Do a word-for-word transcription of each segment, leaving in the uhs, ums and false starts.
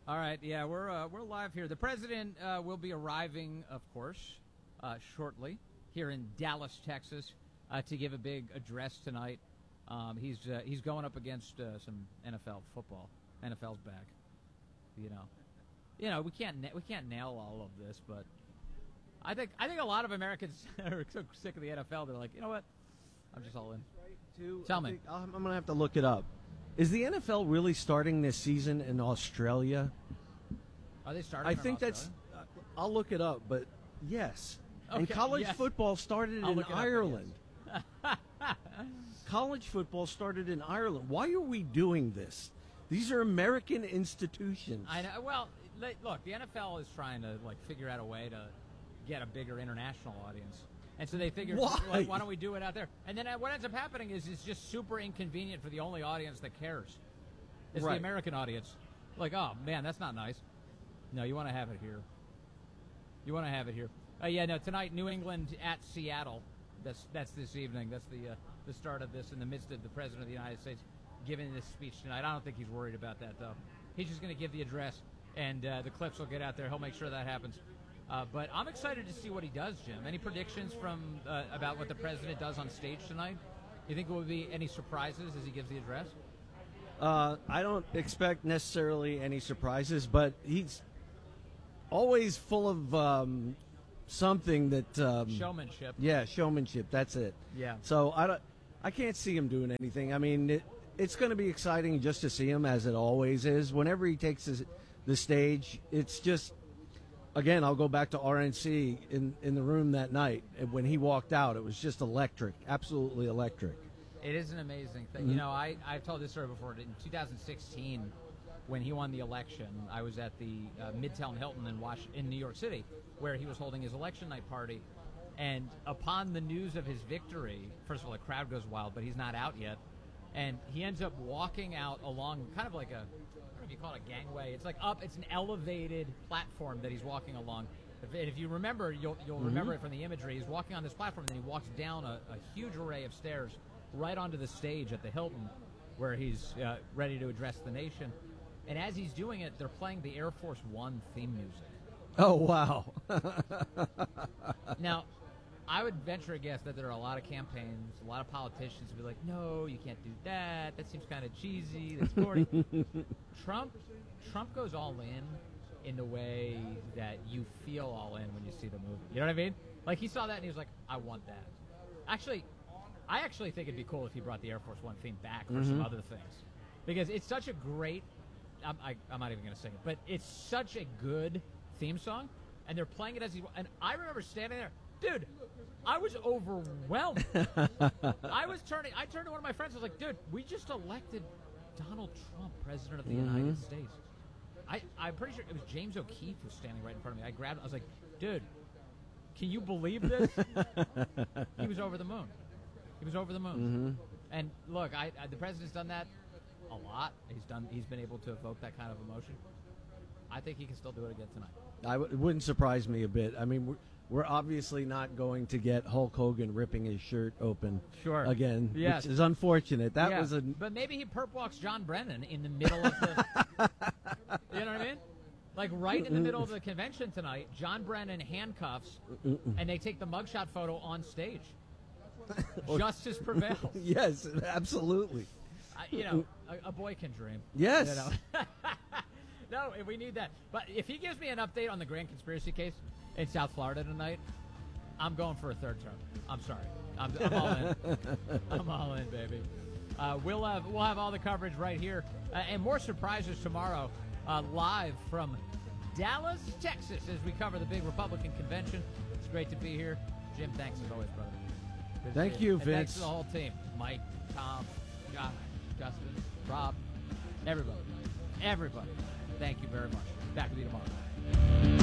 All right, yeah, we're uh, we're live here. The president uh, will be arriving, of course, uh, shortly here in Dallas, Texas, uh, to give a big address tonight. Um, he's uh, he's going up against uh, some N F L football. N F L's back, you know. You know, we can't na- we can't nail all of this, but I think I think a lot of Americans are so sick of the N F L. They're like, you know what? I'm just all in. Too, Tell I me. think, I'm going to have to look it up. Is the N F L really starting this season in Australia? Are they starting? I in think Australia? that's. Uh, I'll look it up, but yes. Okay, and college yes. football started I'll in look it up, Ireland. College football started in Ireland. Why are we doing this? These are American institutions. I know. Well, le- look, the N F L is trying to like figure out a way to get a bigger international audience, and so they figured, Why? like, why don't we do it out there? And then uh, what ends up happening is it's just super inconvenient for the only audience that cares. It's Right. the American audience. Like, oh man, that's not nice. No, you want to have it here. You want to have it here. Uh, yeah, no. Tonight, New England at Seattle. That's that's this evening. That's the uh, the start of this in the midst of the president of the United States giving this speech tonight. I don't think he's worried about that though. He's just going to give the address, and uh, the clips will get out there. He'll make sure that happens. Uh, but I'm excited to see what he does, Jim. Any predictions from uh, about what the president does on stage tonight? You think there will be any surprises as he gives the address? Uh, I don't expect necessarily any surprises, but he's always full of um, something that um, Showmanship. Yeah, showmanship. That's it. Yeah. So I don't. I can't see him doing anything. I mean, it, it's going to be exciting just to see him, as it always is. Whenever he takes the, the stage, it's just. Again, I'll go back to R N C in in the room that night. And when he walked out, it was just electric, absolutely electric. It is an amazing thing. Mm-hmm. You know, I, I've told this story before. In two thousand sixteen, when he won the election, I was at the uh, Midtown Hilton in, Was- in New York City, where he was holding his election night party. And upon the news of his victory, first of all, the crowd goes wild, but he's not out yet. And he ends up walking out along kind of like a, I don't know if you call it a gangway. It's like up, it's an elevated platform that he's walking along. If, if you remember, you'll, you'll Mm-hmm. remember it from the imagery. He's walking on this platform, and then he walks down a, a huge array of stairs right onto the stage at the Hilton, where he's uh, ready to address the nation. And as he's doing it, they're playing the Air Force One theme music. Oh wow! Now, I would venture a guess that there are a lot of campaigns, a lot of politicians who be like, no, you can't do that. That seems kind of cheesy. That's corny. Trump, Trump goes all in in the way that you feel all in when you see the movie. You know what I mean? Like, he saw that and he was like, I want that. Actually, I actually think it'd be cool if he brought the Air Force One theme back for some other things. Because it's such a great, I'm, I, I'm not even going to sing it, but it's such a good theme song, and they're playing it as he, and I remember standing there, dude, I was overwhelmed. I was turning, I turned to one of my friends, I was like, dude, we just elected Donald Trump president of the Mm-hmm. United States. I, I'm pretty sure it was James O'Keefe who was standing right in front of me. I grabbed him, I was like, dude, can you believe this? He was over the moon. He was over the moon. Mm-hmm. And look, I, I the president's done that a lot. He's done. He's been able to evoke that kind of emotion. I think he can still do it again tonight. I w- it wouldn't surprise me a bit. I mean, we're, we're obviously not going to get Hulk Hogan ripping his shirt open Sure. again, Yes. which is unfortunate. That Yeah, was a but maybe he perp walks John Brennan in the middle of the. You know what I mean? Like right in the middle of the convention tonight, John Brennan handcuffs, and they take the mugshot photo on stage. Justice prevails. yes, absolutely. I, you know, a, a boy can dream. Yes. You know? No, we need that. But if he gives me an update on the grand conspiracy case in South Florida tonight, I'm going for a third term. I'm sorry. I'm, I'm all in. I'm all in, baby. Uh, we'll have we'll have all the coverage right here, uh, and more surprises tomorrow, uh, live from Dallas, Texas, as we cover the big Republican convention. It's great to be here, Jim. Thanks as always, brother. Good to Thank see you, And thanks Vince. to the whole team: Mike, Tom, Josh, Justin, Rob, everybody, everybody. Thank you very much. Back with you tomorrow.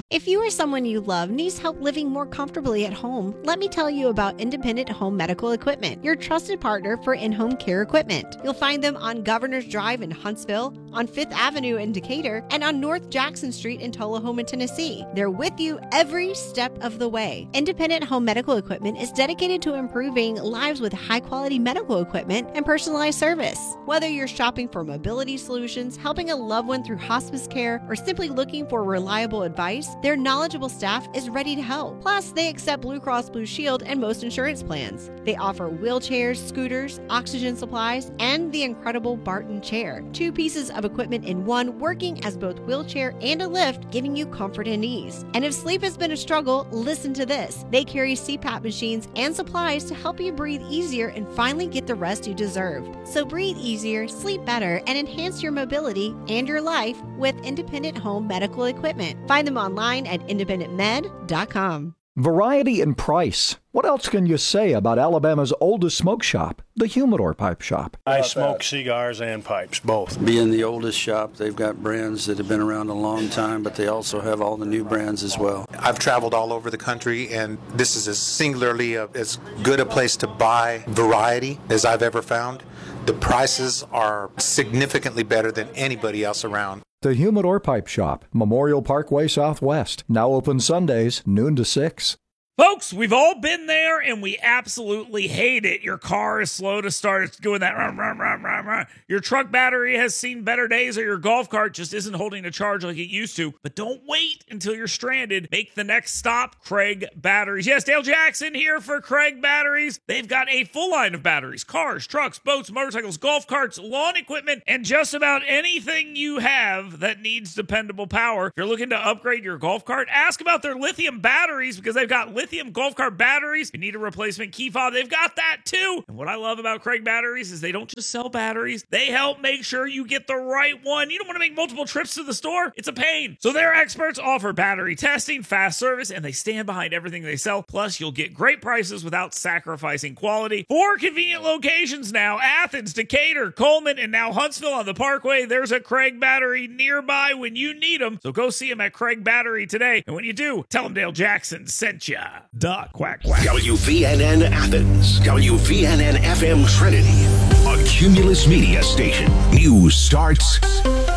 If you or someone you love needs help living more comfortably at home, let me tell you about Independent Home Medical Equipment, your trusted partner for in-home care equipment. You'll find them on Governor's Drive in Huntsville, on Fifth Avenue in Decatur, and on North Jackson Street in Tullahoma, Tennessee. They're with you every step of the way. Independent Home Medical Equipment is dedicated to improving lives with high-quality medical equipment and personalized service. Whether you're shopping for mobility solutions, helping a loved one through hospice care, or simply looking for reliable advice, their knowledgeable staff is ready to help. Plus, they accept Blue Cross Blue Shield and most insurance plans. They offer wheelchairs, scooters, oxygen supplies, and the incredible Barton chair. Two pieces of equipment in one, working as both wheelchair and a lift, giving you comfort and ease. And if sleep has been a struggle, listen to this. They carry C PAP machines and supplies to help you breathe easier and finally get the rest you deserve. So breathe easier, sleep better, and enhance your mobility and your life with Independent Home Medical Equipment. Find them online at independent med dot com. Variety and price. What else can you say about Alabama's oldest smoke shop, the Humidor Pipe Shop? I smoke cigars and pipes, both. Being the oldest shop, they've got brands that have been around a long time, but they also have all the new brands as well. I've traveled all over the country, and this is as singularly a, as good a place to buy variety as I've ever found. The prices are significantly better than anybody else around. The Humidor Pipe Shop, Memorial Parkway Southwest. Now open Sundays, noon to six. Folks, we've all been there, and we absolutely hate it. Your car is slow to start. It's doing that. Rah, rah, rah, rah, rah. Your truck battery has seen better days, or your golf cart just isn't holding a charge like it used to. But don't wait until you're stranded. Make the next stop, Craig Batteries. Yes, Dale Jackson here for Craig Batteries. They've got a full line of batteries, cars, trucks, boats, motorcycles, golf carts, lawn equipment, and just about anything you have that needs dependable power. If you're looking to upgrade your golf cart, ask about their lithium batteries, because they've got lithium Lithium golf cart batteries. You need a replacement key fob, they've got that too. And what I love about Craig Batteries is they don't just sell batteries, they help make sure you get the right one. You don't want to make multiple trips to the store, it's a pain. So their experts offer battery testing, fast service, and they stand behind everything they sell. Plus, you'll get great prices without sacrificing quality. Four convenient locations now: Athens, Decatur, Coleman, and now Huntsville on the Parkway. There's a Craig Battery nearby when you need them. So go see them at Craig Battery today. And when you do, tell them Dale Jackson sent ya. Duh, quack, quack. W V N N Athens, W V N N F M Trinity, a Cumulus Media station. News starts